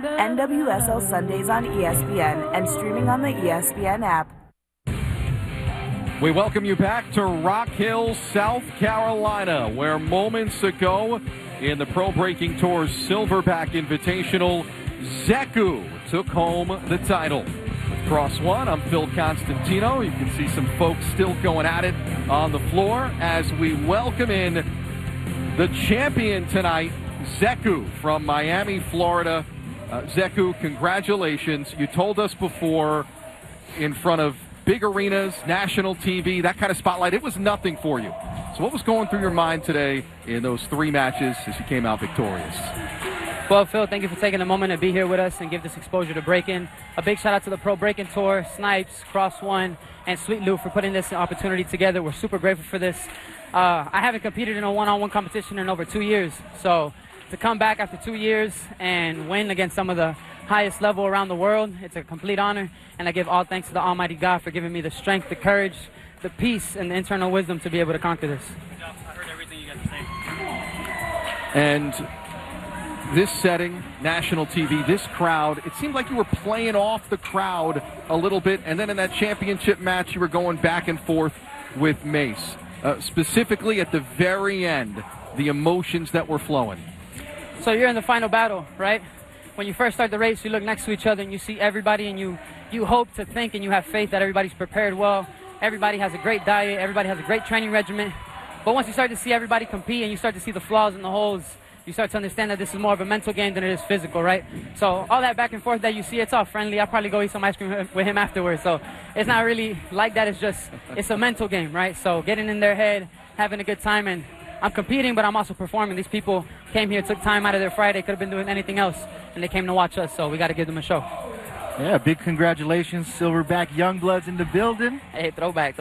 NWSL Sundays on ESPN and streaming on the ESPN app. We welcome you back to Rock Hill, South Carolina, where moments ago in the Pro Breaking Tour's Silverback Invitational, Zeku took home the title. With Cross One, I'm Phil Constantino. You can see some folks still going at it on the floor as we welcome in the champion tonight, Zeku from Miami, Florida. Zeku, congratulations. You told us before, in front of big arenas, national TV, that kind of spotlight, it was nothing for you. So what was going through your mind today in those 3 matches as you came out victorious? Well, Phil, thank you for taking a moment to be here with us and give this exposure to breaking. A big shout out to the Pro Breaking Tour, Snipes, Cross One, and Sweet Lou for putting this opportunity together. We're super grateful for this. I haven't competed in a one-on-one competition in over 2 years. So to come back after 2 years and win against some of the highest level around the world, it's a complete honor. And I give all thanks to the Almighty God for giving me the strength, the courage, the peace, and the internal wisdom to be able to conquer this. I heard everything you got to say. And this setting, national TV, this crowd, it seemed like you were playing off the crowd a little bit, and then in that championship match you were going back and forth with Mace. Specifically at the very end, the emotions that were flowing. So you're in the final battle, right? When you first start the race, you look next to each other and you see everybody, and you hope to think and you have faith that everybody's prepared well. Everybody has a great diet. Everybody has a great training regimen. But once you start to see everybody compete and you start to see the flaws and the holes, you start to understand that this is more of a mental game than it is physical, right? So all that back and forth that you see, it's all friendly. I'll probably go eat some ice cream with him afterwards. So it's not really like that. It's a mental game, right? So getting in their head, having a good time, and I'm competing, but I'm also performing. These people came here, took time out of their Friday, could have been doing anything else, and they came to watch us, so we got to give them a show. Yeah, big congratulations, Silverback Youngbloods in the building. Hey, throwback.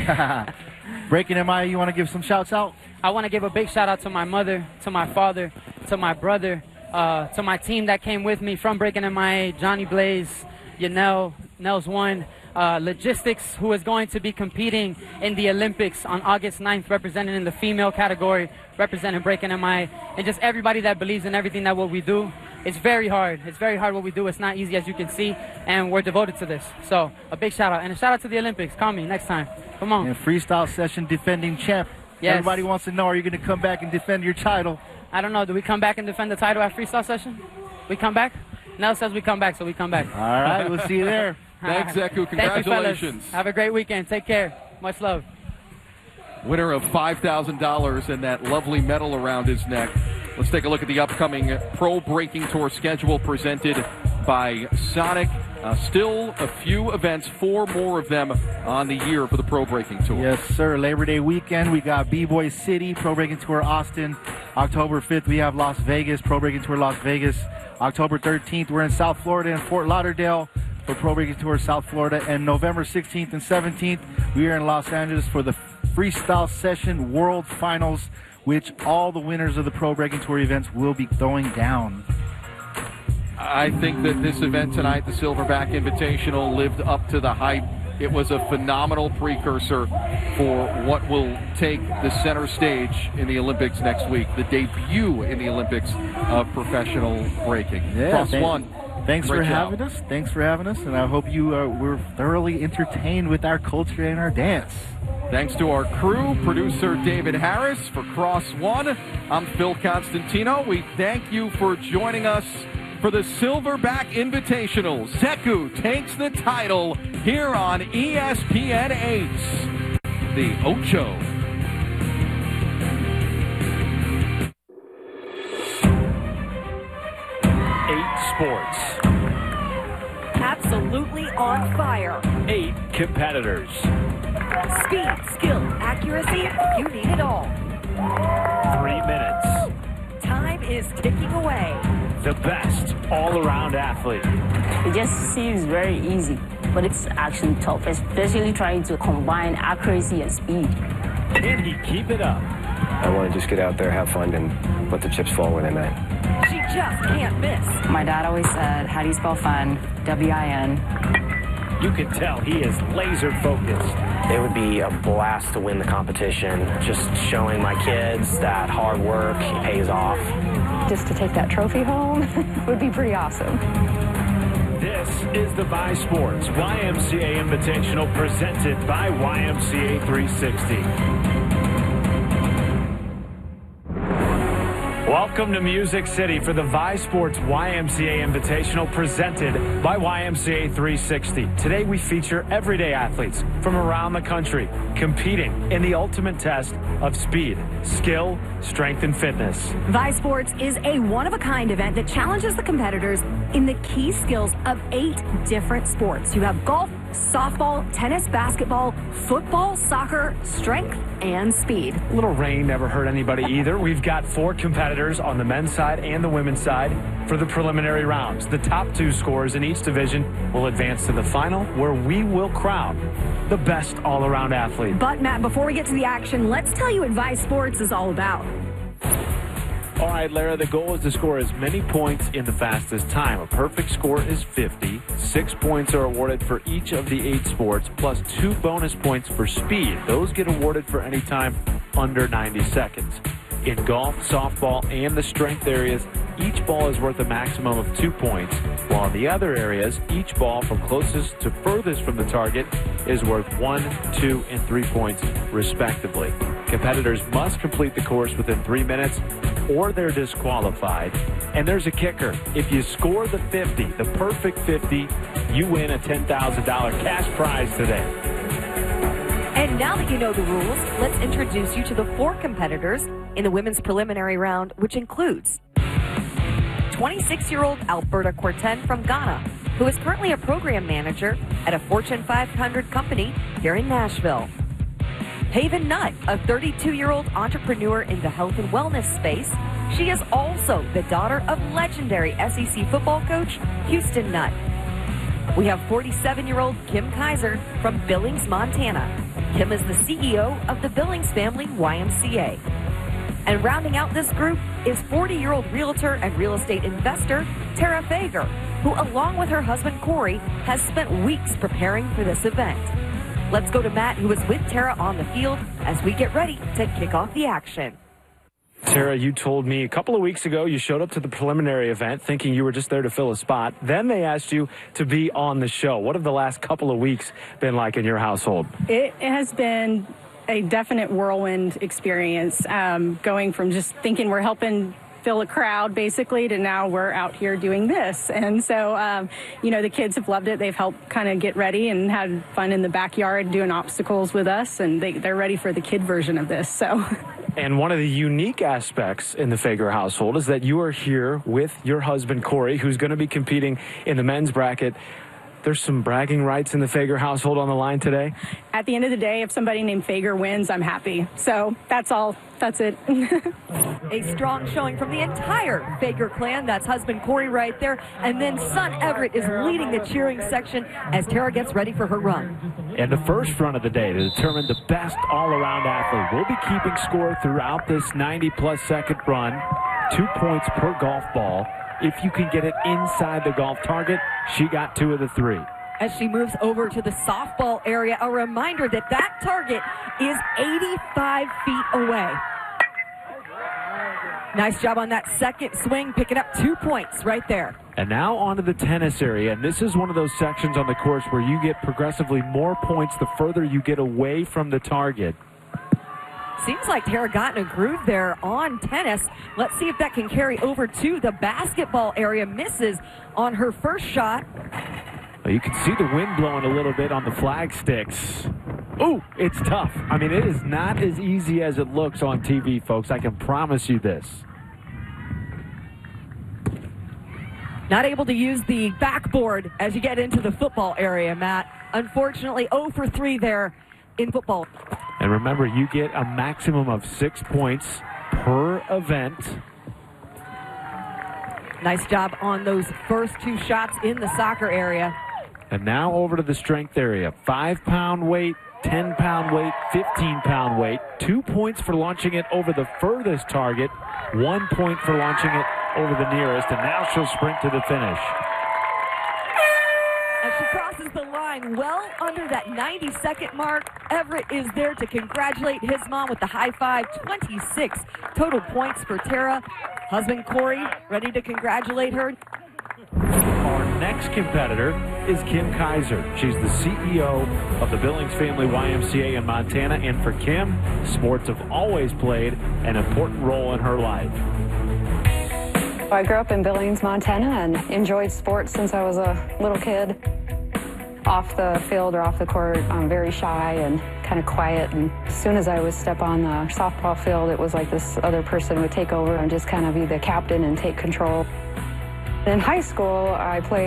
Breaking MI, you want to give some shouts out? I want to give a big shout out to my mother, to my father, to my brother, to my team that came with me from Breaking MIA, Johnny Blaze, Yanel, Nels One, Logistics, who is going to be competing in the Olympics on August 9th, representing in the female category, representing Breaking MIA, and just everybody that believes in everything that what we do. It's very hard. It's very hard what we do. It's not easy, as you can see, and we're devoted to this. So a big shout out, and a shout out to the Olympics. Call me next time. Come on. And freestyle session defending champ. Yes. Everybody wants to know, are you going to come back and defend your title? I don't know. Do we come back and defend the title at freestyle session? We come back? Nell says we come back, so we come back. All right, we'll see you there. Thanks, Zeku. Congratulations. Thank you, have a great weekend. Take care. Much love. Winner of $5,000 and that lovely medal around his neck. Let's take a look at the upcoming Pro Breaking Tour schedule presented by Sonic. Still a few events, 4 more of them on the year for the Pro Breaking Tour. Yes, sir. Labor Day weekend, we got B-Boy City, Pro Breaking Tour Austin. October 5th, we have Las Vegas, Pro Breaking Tour Las Vegas. October 13th, we're in South Florida and Fort Lauderdale for Pro Breaking Tour South Florida. And November 16th and 17th, we are in Los Angeles for the Freestyle Session World Finals, which all the winners of the Pro Breaking Tour events will be going down. I think that this event tonight, the Silverback Invitational, lived up to the hype. It was a phenomenal precursor for what will take the center stage in the Olympics next week, the debut in the Olympics of professional breaking. Yeah, Cross One. Thanks for having us. Thanks for having us, and I hope you were thoroughly entertained with our culture and our dance. Thanks to our crew, producer David Harris for Cross One. I'm Phil Constantino. We thank you for joining us for the Silverback Invitational. Zeku takes the title here on ESPN 8. The Ocho. Sports. Absolutely on fire. 8 competitors. Speed, skill, accuracy, you need it all. 3 minutes. Time is ticking away. The best all-around athlete. It just seems very easy, but it's actually tough, especially trying to combine accuracy and speed. Can he keep it up? I want to just get out there, have fun, and let the chips fall where they may. She just can't miss. My dad always said, how do you spell fun? W-I-N. You can tell he is laser focused. It would be a blast to win the competition. Just showing my kids that hard work pays off. just to take that trophy home would be pretty awesome. This is the Vi Sports YMCA Invitational presented by YMCA 360. Welcome to Music City for the Vi Sports YMCA Invitational presented by YMCA 360. Today we feature everyday athletes from around the country competing in the ultimate test of speed, skill, strength, and fitness. Vi Sports is a one-of-a-kind event that challenges the competitors in the key skills of 8 different sports. You have golf, softball, tennis, basketball, football, soccer, strength, and speed. A little rain never hurt anybody either. We've got 4 competitors on the men's side and the women's side for the preliminary rounds. The top 2 scorers in each division will advance to the final, where we will crown the best all-around athlete. But, Matt, before we get to the action, let's tell you what Vi Sports is all about. All right, Lara, the goal is to score as many points in the fastest time. A perfect score is 50. 6 points are awarded for each of the 8 sports, plus 2 bonus points for speed. Those get awarded for any time under 90 seconds. In golf, softball, and the strength areas, each ball is worth a maximum of 2 points, while in the other areas, each ball from closest to furthest from the target is worth 1, 2, and 3 points, respectively. Competitors must complete the course within 3 minutes, or they're disqualified. And there's a kicker. If you score the 50, the perfect 50, you win a $10,000 cash prize today. And now that you know the rules, let's introduce you to the 4 competitors in the women's preliminary round, which includes 26-year-old Alberta Corten from Ghana, who is currently a program manager at a Fortune 500 company here in Nashville. Haven Nutt, a 32-year-old entrepreneur in the health and wellness space. She is also the daughter of legendary SEC football coach Houston Nutt. We have 47-year-old Kim Kaiser from Billings, Montana. Kim is the CEO of the Billings Family YMCA. And rounding out this group is 40-year-old realtor and real estate investor Tara Fager, who, along with her husband Corey, has spent weeks preparing for this event. Let's go to Matt, who is with Tara on the field, as we get ready to kick off the action. Tara, you told me a couple of weeks ago you showed up to the preliminary event thinking you were just there to fill a spot. Then they asked you to be on the show. What have the last couple of weeks been like in your household? It has been a definite whirlwind experience, going from just thinking we're helping fill a crowd basically to now we're out here doing this. And so, the kids have loved it. They've helped kind of get ready and had fun in the backyard doing obstacles with us, and they're ready for the kid version of this. So. And one of the unique aspects in the Fager household is that you are here with your husband, Corey, who's going to be competing in the men's bracket. There's some bragging rights in the Fager household on the line today. At the end of the day, if somebody named Fager wins, I'm happy. So that's all. That's it. A strong showing from the entire Fager clan. That's husband Corey right there. And then son Everett is leading the cheering section as Tara gets ready for her run. And the first run of the day to determine the best all-around athlete. We'll be keeping score throughout this 90-plus second run. 2 points per golf ball. If you can get it inside the golf target, she got 2 of the 3. As she moves over to the softball area, a reminder that that target is 85 feet away. Nice job on that second swing, picking up 2 points right there. And now onto the tennis area, and this is one of those sections on the course where you get progressively more points the further you get away from the target. Seems like Tara got in a groove there on tennis. Let's see if that can carry over to the basketball area. Misses on her first shot. Well, you can see the wind blowing a little bit on the flag sticks. Ooh, it's tough. I mean, it is not as easy as it looks on TV, folks. I can promise you this. Not able to use the backboard as you get into the football area, Matt. Unfortunately, 0 for 3 there in football. And remember, you get a maximum of 6 points per event. Nice job on those first 2 shots in the soccer area. And now over to the strength area. 5-pound weight, 10-pound weight, 15-pound weight. 2 points for launching it over the furthest target. 1 point for launching it over the nearest. And now she'll sprint to the finish. As she crosses the line well under that 90-second mark, Everett is there to congratulate his mom with the high five. 26 total points for Tara. Husband Corey ready to congratulate her. Our next competitor is Kim Kaiser. She's the CEO of the Billings Family YMCA in Montana, and for Kim, sports have always played an important role in her life. I grew up in Billings, Montana, and enjoyed sports since I was a little kid. Off the field or off the court, I'm very shy and kind of quiet, and as soon as I would step on the softball field, it was like this other person would take over and just kind of be the captain and take control. In high school, I played